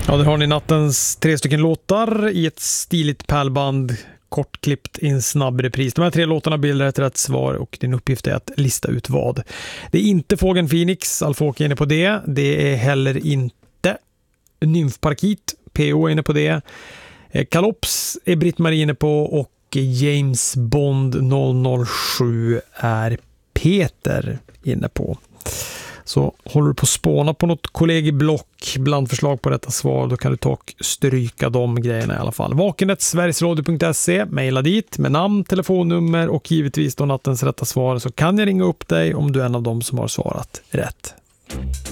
Ja, där har ni nattens 3 stycken låtar i ett stiligt pärlband, kortklippt i en snabb repris. De här 3 låtarna bildar ett rätt svar och din uppgift är att lista ut vad. Det är inte Fågeln Phoenix, Alf-Åke är inne på det. Det är heller inte Nymfparkit, PO är inne på det. Kalops är Britt-Marie inne på och James Bond 007 är Peter inne på. Så håller du på att spåna på något kollegieblock bland förslag på detta svar, då kan du ta och stryka de grejerna i alla fall. Vakenet, sverigesradio.se, mejla dit med namn, telefonnummer och givetvis då nattens rätta svar, så kan jag ringa upp dig om du är en av dem som har svarat rätt.